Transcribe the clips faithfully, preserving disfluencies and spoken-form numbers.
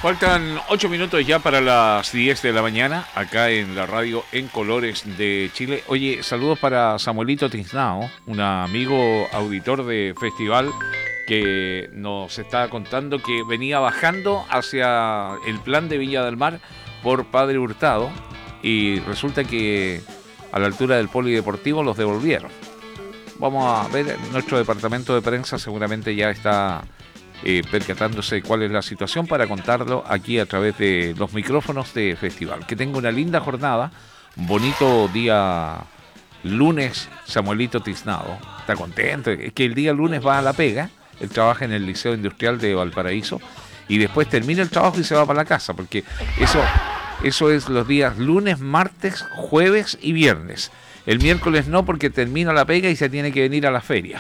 Faltan ocho minutos ya para las diez de la mañana, acá en la radio En Colores de Chile. Oye, saludos para Samuelito Tiznao, un amigo auditor de festival que nos está contando que venía bajando hacia el plan de Viña del Mar por Padre Hurtado y resulta que a la altura del polideportivo los devolvieron. Vamos a ver, nuestro departamento de prensa seguramente ya está Eh, percatándose cuál es la situación para contarlo aquí a través de los micrófonos de festival. Que tenga una linda jornada, un bonito día lunes. Samuelito Tiznado está contento, es que el día lunes va a la pega, él trabaja en el Liceo Industrial de Valparaíso y después termina el trabajo y se va para la casa, porque eso, eso es los días lunes, martes, jueves y viernes. El miércoles no, porque termina la pega y se tiene que venir a la feria.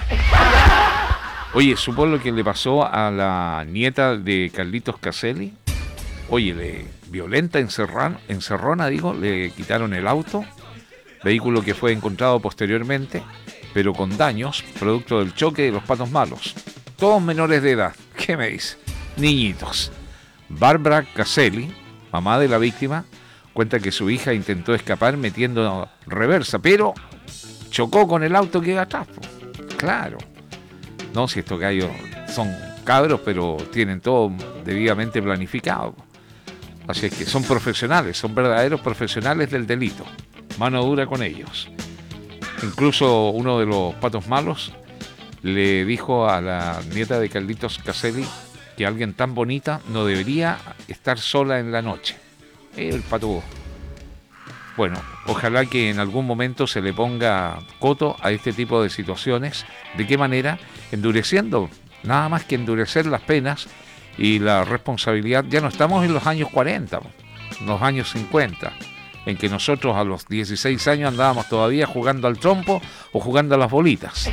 Oye, ¿supo lo que le pasó a la nieta de Carlitos Caselli? Oye, le violenta, encerran, encerrona, digo, le quitaron el auto, vehículo que fue encontrado posteriormente, pero con daños, producto del choque de los patos malos. Todos menores de edad, ¿qué me dice? Niñitos. Bárbara Caselli, mamá de la víctima, cuenta que su hija intentó escapar metiendo reversa, pero chocó con el auto que iba atrás. Claro. No, si estos gallos son cabros, pero tienen todo debidamente planificado. Así es que son profesionales, son verdaderos profesionales del delito. Mano dura con ellos. Incluso uno de los patos malos le dijo a la nieta de Carlitos Caselli que alguien tan bonita no debería estar sola en la noche. El pato. Bueno, ojalá que en algún momento se le ponga coto a este tipo de situaciones. ¿De qué manera? Endureciendo, nada más que endurecer las penas y la responsabilidad. Ya no estamos en los años cuarenta, en los años cincuenta, en que nosotros a los dieciséis años andábamos todavía jugando al trompo o jugando a las bolitas.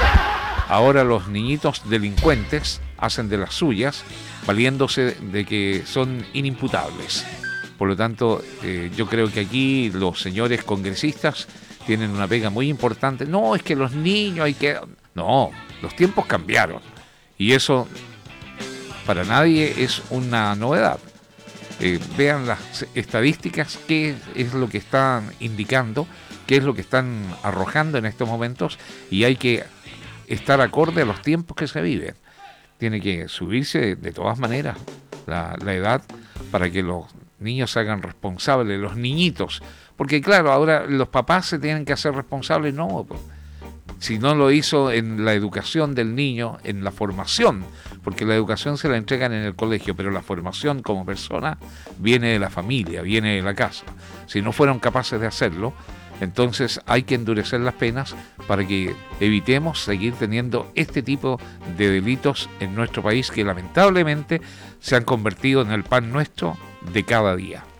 Ahora los niñitos delincuentes hacen de las suyas, valiéndose de que son inimputables. Por lo tanto, eh, yo creo que aquí los señores congresistas tienen una pega muy importante. No, es que los niños hay que... No, los tiempos cambiaron. Y eso para nadie es una novedad. Eh, vean las estadísticas, qué es lo que están indicando, qué es lo que están arrojando en estos momentos, y hay que estar acorde a los tiempos que se viven. Tiene que subirse de todas maneras la, la edad para que los niños se hagan responsables, los niñitos, porque claro, ahora los papás se tienen que hacer responsables. No, pues, si no lo hizo en la educación del niño, en la formación, porque la educación se la entregan en el colegio, pero la formación como persona viene de la familia, viene de la casa. Si no fueron capaces de hacerlo, entonces hay que endurecer las penas para que evitemos seguir teniendo este tipo de delitos en nuestro país, que lamentablemente se han convertido en el pan nuestro de cada día.